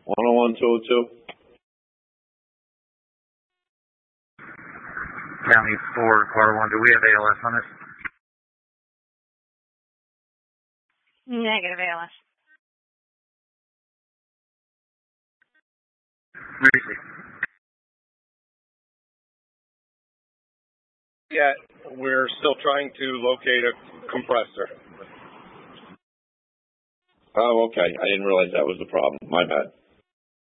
101-202. County 4, Car 1, do we have ALS on this? Negative ALS. Where is he? Yeah, we're still trying to locate a compressor. Oh, okay. I didn't realize that was the problem. My bad.